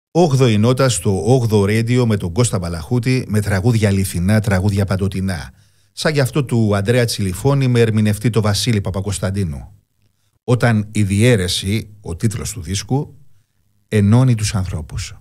8η νότα στο 8ο Radio με τον Κώστα Μπαλαχούτη, με τραγούδια αληθινά, τραγούδια παντοτινά. Σαν γι' αυτό του Ανδρέα Τσιλιφώνη με ερμηνευτή το Βασίλη Παπακοσταντίνου. Όταν η διαίρεση, ο τίτλος του δίσκου, ενώνει τους ανθρώπους.